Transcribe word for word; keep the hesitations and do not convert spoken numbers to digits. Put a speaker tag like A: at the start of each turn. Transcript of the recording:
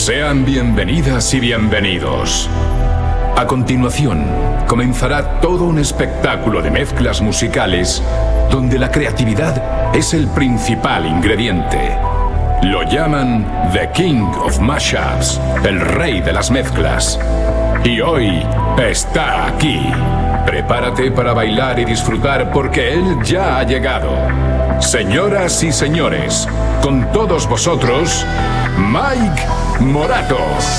A: Sean bienvenidas y bienvenidos. A continuación, comenzará todo un espectáculo de mezclas musicales donde la creatividad es el principal ingrediente. Lo llaman The King of Mashups, el rey de las mezclas. Y hoy está aquí. Prepárate para bailar y disfrutar porque él ya ha llegado. Señoras y señores, con todos vosotros, Mike Morato.